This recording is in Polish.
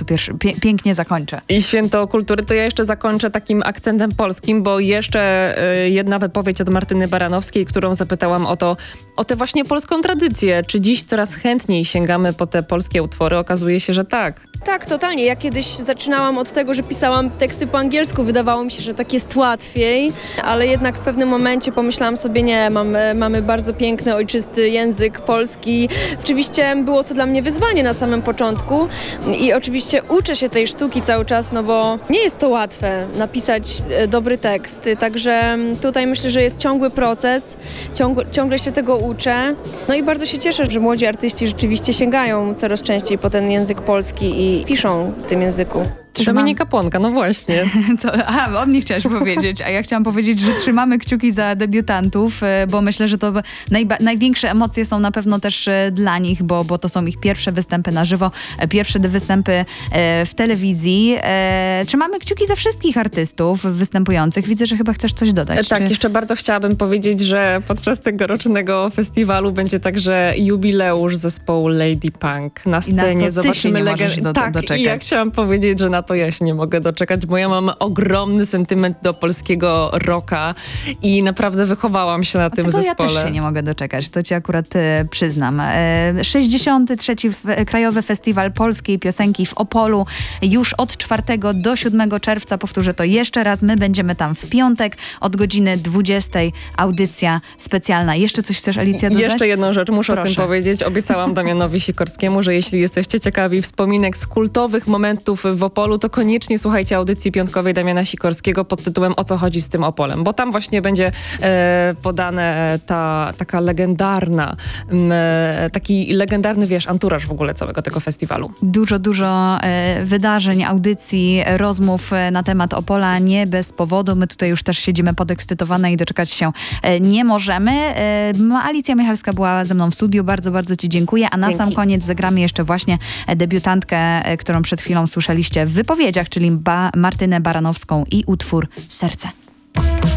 prostu pięknie zakończę. I Święto Kultury to ja jeszcze zakończę takim akcentem polskim, bo jeszcze jedna wypowiedź od Martyny Baranowskiej, którą zapytałam o tę właśnie polską tradycję. Czy dziś coraz chętniej sięgamy po te polskie utwory? Okazuje się, że tak. Tak, totalnie. Ja kiedyś zaczynałam od tego, że pisałam teksty po angielsku. Wydawało mi się, że tak jest łatwiej, ale jednak w pewnym momencie pomyślałam sobie, nie, mamy bardzo piękny, ojczysty język polski. Oczywiście było to dla mnie wyzwanie na samym początku i oczywiście uczę się tej sztuki cały czas, no bo nie jest to łatwe napisać dobry tekst. Także tutaj myślę, że jest ciągły proces, ciągle się tego uczę. No i bardzo się cieszę, że młodzi artyści rzeczywiście sięgają coraz częściej po ten język polski i piszą w tym języku. Dominika Płonka, no właśnie. O mnie chciałaś powiedzieć, a ja chciałam powiedzieć, że trzymamy kciuki za debiutantów, bo myślę, że to największe emocje są na pewno też dla nich, bo to są ich pierwsze występy na żywo, pierwsze występy w telewizji. Trzymamy kciuki za wszystkich artystów występujących. Widzę, że chyba chcesz coś dodać. Tak, jeszcze bardzo chciałabym powiedzieć, że podczas tegorocznego festiwalu będzie także jubileusz zespołu Lady Punk. Na scenie zobaczymy legendę. Tak, i ja chciałam powiedzieć, że na to ja się nie mogę doczekać, bo ja mam ogromny sentyment do polskiego rocka i naprawdę wychowałam się na tym zespole. Ja też się nie mogę doczekać, to ci akurat przyznam. 63. Krajowy Festiwal Polskiej Piosenki w Opolu już od 4 do 7 czerwca. Powtórzę to jeszcze raz. My będziemy tam w piątek od godziny 20. Audycja specjalna. Jeszcze coś chcesz, Alicja, dodać? Jeszcze jedną rzecz muszę o tym powiedzieć. Obiecałam Damianowi Sikorskiemu, że jeśli jesteście ciekawi wspominek z kultowych momentów w Opolu, to koniecznie słuchajcie audycji piątkowej Damiana Sikorskiego pod tytułem O co chodzi z tym Opolem, bo tam właśnie będzie podane taka legendarna, taki legendarny, anturaż w ogóle całego tego festiwalu. Dużo wydarzeń, audycji, rozmów na temat Opola nie bez powodu. My tutaj już też siedzimy podekscytowane i doczekać się nie możemy. Alicja Michalska była ze mną w studiu. Bardzo, bardzo ci dziękuję. A na sam koniec zagramy jeszcze właśnie debiutantkę, którą przed chwilą słyszeliście w wypowiedziach, czyli Martynę Baranowską i utwór Serce.